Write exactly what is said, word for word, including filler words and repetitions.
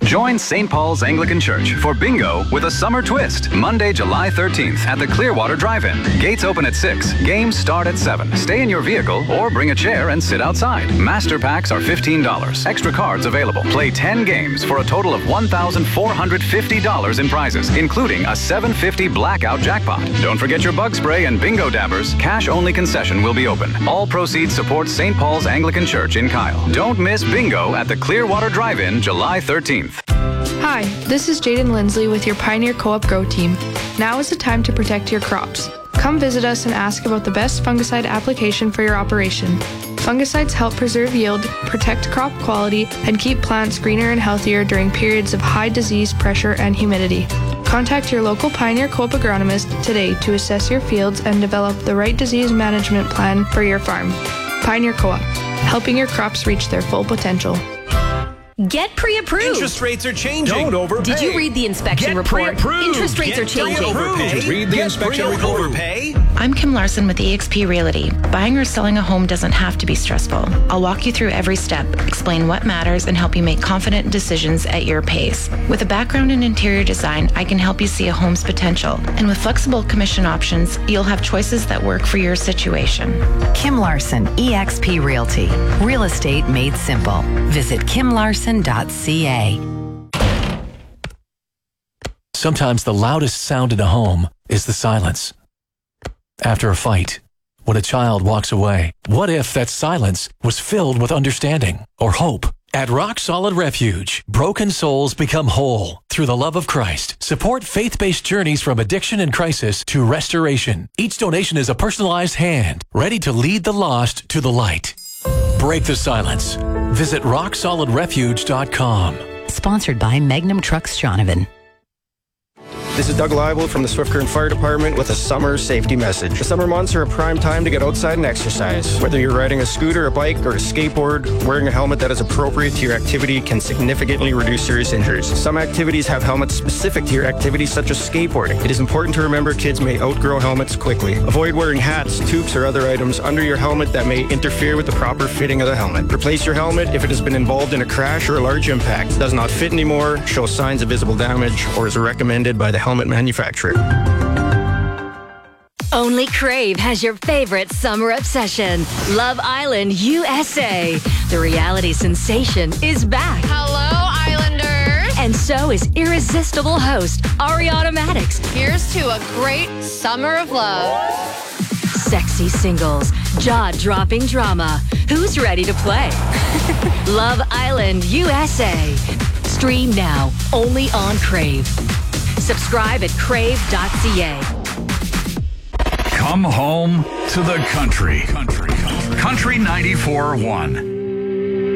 Join Saint Paul's Anglican Church for bingo with a summer twist. Monday, July thirteenth at the Clearwater Drive-In. Gates open at six. Games start at seven. Stay in your vehicle or bring a chair and sit outside. Master packs are fifteen dollars. Extra cards available. Play ten games for a total of one thousand four hundred fifty dollars in prizes, including a seven hundred fifty dollars blackout jackpot. Don't forget your bug spray and bingo dabbers. Cash-only concession will be open. All proceeds support Saint Paul's Anglican Church in Kyle. Don't miss bingo at the Clearwater Drive-In July thirteenth. Hi, this is Jaden Lindsley with your Pioneer Co-op Grow Team. Now is the time to protect your crops. Come visit us and ask about the best fungicide application for your operation. Fungicides help preserve yield, protect crop quality, and keep plants greener and healthier during periods of high disease pressure and humidity. Contact your local Pioneer Co-op agronomist today to assess your fields and develop the right disease management plan for your farm. Pioneer Co-op, helping your crops reach their full potential. Get pre-approved. Interest rates are changing. Don't overpay. Did you read the inspection Get report? pre-approved. Interest rates Get are changing. Pre-approved. Did you read the Get inspection pre- report? Overpay. I'm Kim Larson with E X P Realty. Buying or selling a home doesn't have to be stressful. I'll walk you through every step, explain what matters, and help you make confident decisions at your pace. With a background in interior design, I can help you see a home's potential. And with flexible commission options, you'll have choices that work for your situation. Kim Larson, E X P Realty. Real estate made simple. Visit kim larson dot c a. Sometimes the loudest sound in a home is the silence. After a fight, when a child walks away, what if that silence was filled with understanding or hope? At Rock Solid Refuge, broken souls become whole through the love of Christ. Support faith-based journeys from addiction and crisis to restoration. Each donation is a personalized hand, ready to lead the lost to the light. Break the silence. Visit rock solid refuge dot com. Sponsored by Magnum Trucks Donovan. This is Doug Leibel from the Swift Current Fire Department with a summer safety message. The summer months are a prime time to get outside and exercise. Whether you're riding a scooter, a bike, or a skateboard, wearing a helmet that is appropriate to your activity can significantly reduce serious injuries. Some activities have helmets specific to your activity, such as skateboarding. It is important to remember kids may outgrow helmets quickly. Avoid wearing hats, toques, or other items under your helmet that may interfere with the proper fitting of the helmet. Replace your helmet if it has been involved in a crash or a large impact, does not fit anymore, shows signs of visible damage, or is recommended by the helmet manufacturer. Only Crave has your favorite summer obsession, Love Island U S A. The reality sensation is back. Hello, Islanders. And so is irresistible host Ariana Maddox. Here's to a great summer of love. Sexy singles, jaw-dropping drama. Who's ready to play? Love Island U S A. Stream now, only on Crave. Subscribe at crave dot c a. Come home to the country. Country, country. Country ninety-four point one.